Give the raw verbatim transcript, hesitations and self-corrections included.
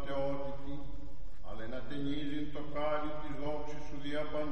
ματαιότητη, αλλά να ταινίζει το χάρι της δόξης σου δια παντός.